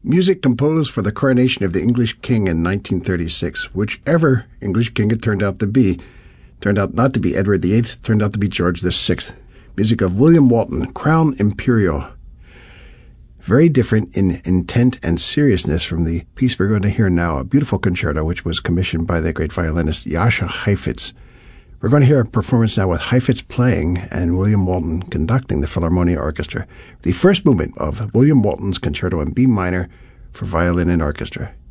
Music composed for the coronation of the English king in 1936, whichever English king it turned out to be. Turned out not to be Edward VIII, turned out to be George VI. Music of William Walton, Crown Imperial. Very different in intent and seriousness from the piece we're going to hear now, a beautiful concerto which was commissioned by the great violinist Jascha Heifetz. We're going to hear a performance now with Heifetz playing and William Walton conducting the Philharmonia Orchestra. The first movement of William Walton's Concerto in B minor for violin and orchestra.